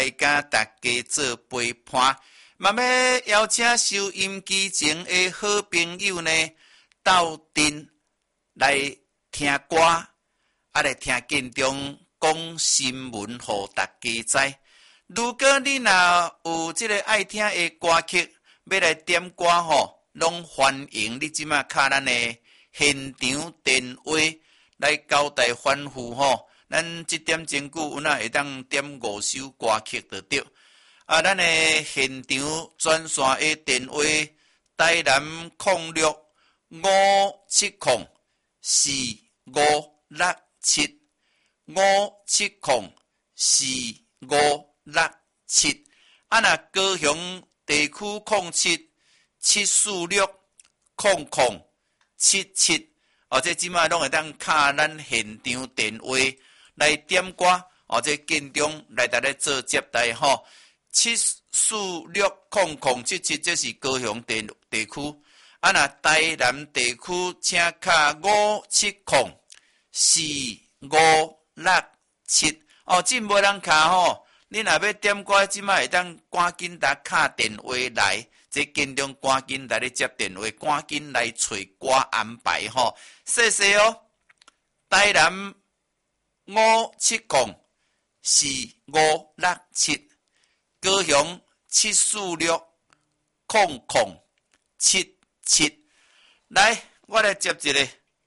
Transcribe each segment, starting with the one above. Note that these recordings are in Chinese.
甲大家做陪伴。嘛要邀请收音机前的好朋友呢，斗阵来听歌，来听建中讲新闻，互大家知。如果你若有这个爱听的歌曲，要来点歌吼，拢欢迎你即马卡咱的现场电话来交代吩咐吼。咱这点钟久，有哪会当点5首歌曲就对。咱的现场专线的电话，台南05604567，5704567。若高雄地区0774600077。这即马拢会当卡咱现场电话来点歌。这建中来甲咧做接待吼。7460077，这是高雄地区。若台南地区，请卡5704567。真无人卡吼。你若要点歌，即摆会当赶紧打卡电话来，这建中赶紧来咧接电话，赶紧来找歌安排吼。谢谢哦。台南5704567。高雄7460077。来，我来接一个。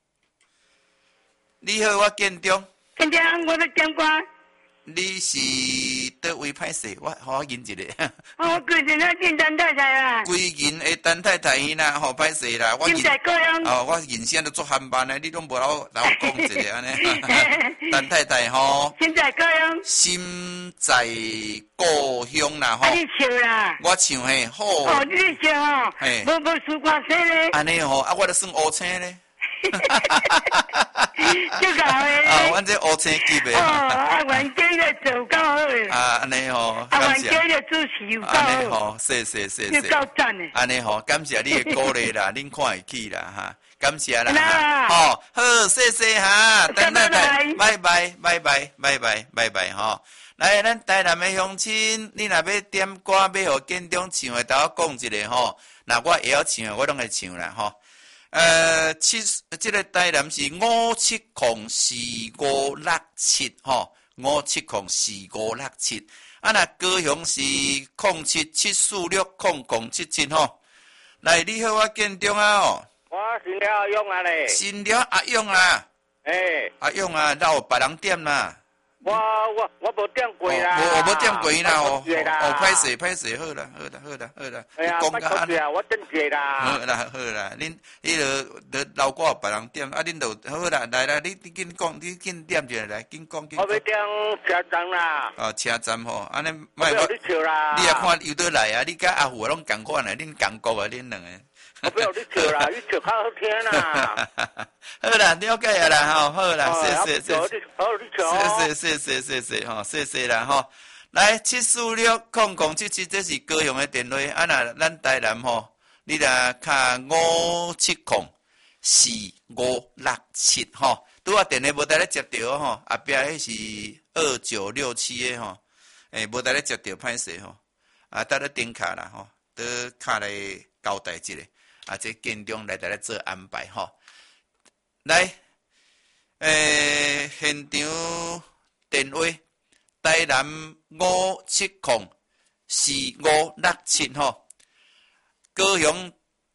你好，我建中。 建中，我要点歌。 你是倒位歹势？我认一个。 我规日咧见陈太太啦。 规日的陈太太啦，歹势啦。 现在高雄。 我人生都做汉班的，你拢无老讲一个安尼。陈太太吼。 现在高雄。 心在故乡啦吼。 你唱啦。 我唱嘿好。 你唱吼。嘿。无输歌声咧。 安尼吼，我就算乌青咧。 就搞诶！ 阮这乌青级的。 阮家咧做够好诶。 安尼吼， 阮家咧主持又够好。 安尼吼，谢。 又够赞诶。 安尼吼，感谢你的鼓励啦，恁看会起啦哈，感谢啦哈。好，谢哈，等等，拜拜哈。来，咱台南的乡亲，你若要点歌，要互建中唱的，甲我讲一下吼。那我会晓唱的，我拢会唱啦吼。这个台南是5704567吼，5704567。若高雄是0774600077吼。来，你好，我建中啊哦。 我新了阿勇啊咧。 新了阿勇啊。阿勇啊，哪有别人点啦？ 我无点过啦， 无点过啦哦，歹势，好啦， 哎呀，拜托啊，我等者啦。 好啦，恁就留我别人点，恁就好啦，来，你紧讲，你紧点一下来，紧讲。 我要点车站啦。 车站吼，安尼莫你笑啦。 你也看有倒来啊，你甲阿虎拢共款啊，恁共国啊，恁两个。 我不要你笑啦，你笑较好听啦。 好啦，了解啊啦，好啦，谢，吼，谢啦吼。来7460077，这是高雄的电话，那咱台南吼，你若卡5704567吼，拄啊电话无得咧接到吼，后壁迄是2967的吼，无得咧接到歹势吼，得咧顶卡啦吼，得卡来交代一下。这建中来来做安排吼，来，现场电话台南5704567吼，高雄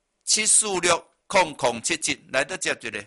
7460077，来得接一个，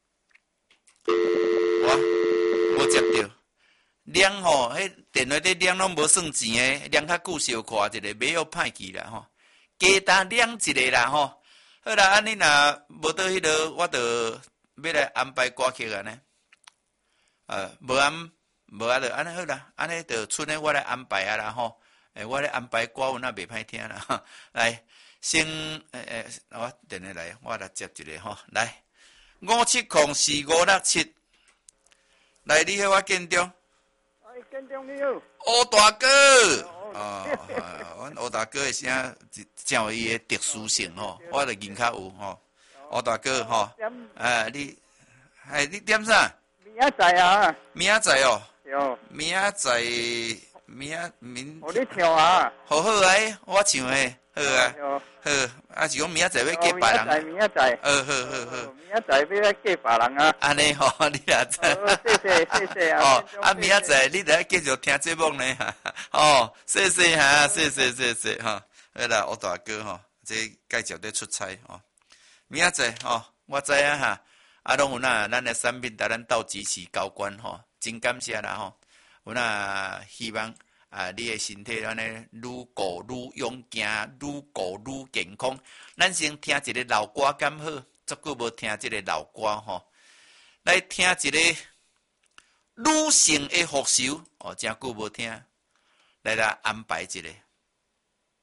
无接到，量吼，迄电话咧量拢无算钱诶，量较久小看一个，袂晓歹去啦吼，加单量一个啦吼。好啦，安尼若无到迄落，我就要来安排歌曲啊呢。无啊就安尼好啦，安尼就剩诶我来安排啊啦吼。我来安排歌有那袂歹听啦。来，先我电话来，我来接一个吼。来，5704567，来，你好，我建中。 建中你好。 乌大哥。阮乌大哥的声真有伊的特殊性吼，我就认较有吼。乌大哥吼，你点啥？ 明仔载啊。 明仔载哦。 哟。 明仔载明我你唱啊， 好好啊，我唱诶，好啊，好，啊是讲明仔载要嫁别人， 明仔载， 好， 明仔载要来嫁别人啊。 安尼吼，你也知， 谢谢啊。 哦，啊明仔载你得继续听节目呢，哦，谢谢哈，谢谢哈，好啦，我大哥吼，这介绍在出差哦，明仔载吼，我知啊哈，啊拢有那咱的产品，甲咱斗支持高官吼，真感谢啦吼，有那希望。啊！你的身体安尼愈顾愈勇健，愈顾愈健康。咱先听一个老歌敢好，足久无听这个老歌吼。来听一个女性的复仇哦，真久无听，来安排一个。